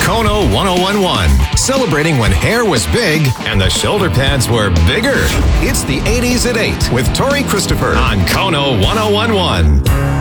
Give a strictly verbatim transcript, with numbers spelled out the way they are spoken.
Kono one oh one one. Celebrating when hair was big and the shoulder pads were bigger. It's the eighties at eight with Tori Christopher on Kono one oh one one.